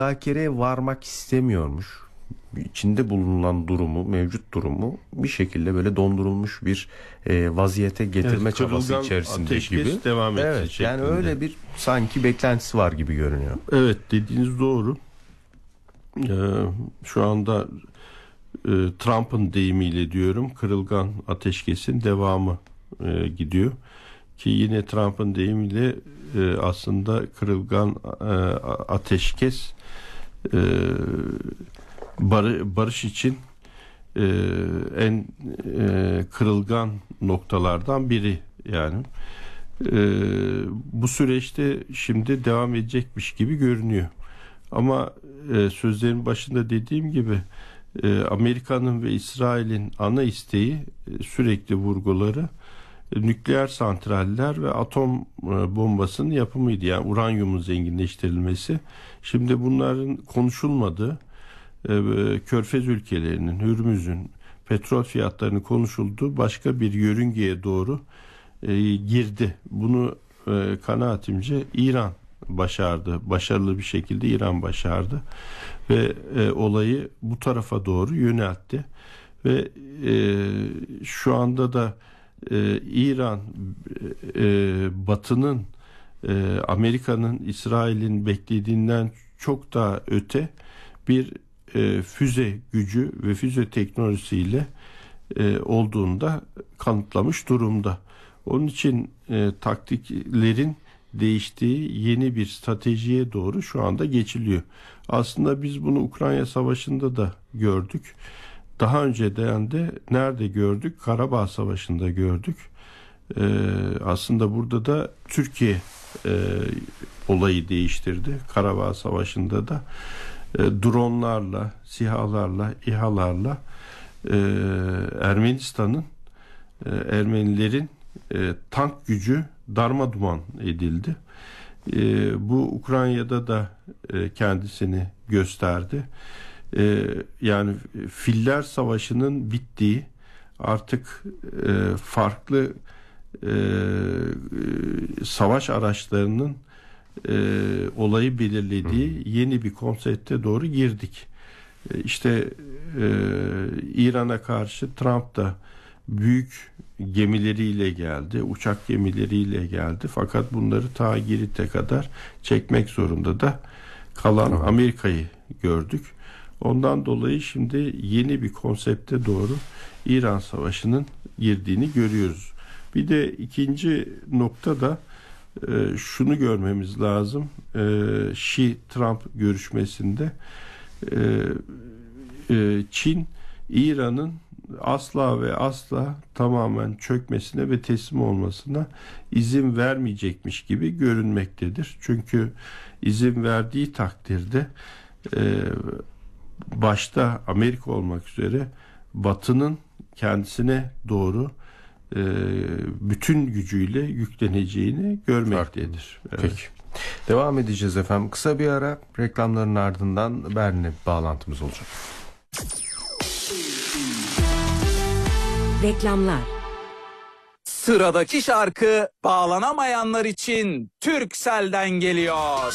müzakereye varmak istemiyormuş. İçinde bulunan durumu, mevcut durumu bir şekilde böyle dondurulmuş bir vaziyete getirme çabası içerisinde gibi. Devam Evet, yani öyle bir sanki beklentisi var gibi görünüyor. Evet, dediğiniz doğru. Şu anda Trump'ın deyimiyle diyorum, kırılgan ateşkesin devamı gidiyor. Ki yine Trump'ın deyimiyle aslında kırılgan ateşkes barış için en kırılgan noktalardan biri yani. Bu süreçte şimdi devam edecekmiş gibi görünüyor. Ama sözlerin başında dediğim gibi Amerika'nın ve İsrail'in ana isteği sürekli vurguları nükleer santraller ve atom bombasının yapımıydı. Yani uranyumun zenginleştirilmesi. Şimdi bunların konuşulmadığı, Körfez ülkelerinin, Hürmüz'ün petrol fiyatlarının konuşulduğu başka bir yörüngeye doğru girdi. Bunu kanaatimce İran başardı. Başarılı bir şekilde İran başardı. Ve olayı bu tarafa doğru yöneltti. Ve şu anda da İran, Batı'nın, Amerika'nın, İsrail'in beklediğinden çok daha öte bir füze gücü ve füze teknolojisiyle olduğunu da kanıtlamış durumda. Onun için taktiklerin değiştiği yeni bir stratejiye doğru şu anda geçiliyor. Aslında biz bunu Ukrayna Savaşı'nda da gördük. Daha önceden de nerede gördük? Karabağ Savaşı'nda gördük. Aslında burada da Türkiye olayı değiştirdi. Karabağ Savaşı'nda da dronlarla, SİHA'larla, İHA'larla Ermenilerin tank gücü darmaduman edildi. Bu Ukrayna'da da kendisini gösterdi. Yani Filler Savaşı'nın bittiği, artık farklı savaş araçlarının olayı belirlediği yeni bir konsepte doğru girdik. İşte İran'a karşı Trump da büyük gemileriyle geldi, uçak gemileriyle geldi. Fakat bunları ta Girit'e kadar çekmek zorunda da kalan Amerika'yı gördük. Ondan dolayı şimdi yeni bir konsepte doğru İran Savaşı'nın girdiğini görüyoruz. Bir de ikinci nokta da şunu görmemiz lazım. Xi-Trump görüşmesinde Çin, İran'ın asla ve asla tamamen çökmesine ve teslim olmasına izin vermeyecekmiş gibi görünmektedir. Çünkü izin verdiği takdirde başta Amerika olmak üzere Batı'nın kendisine doğru bütün gücüyle yükleneceğini görmektedir. Evet. Peki. Devam edeceğiz efendim. Kısa bir ara, reklamların ardından Berlin'e bağlantımız olacak. Reklamlar. Sıradaki şarkı bağlanamayanlar için Turkcell'den geliyor.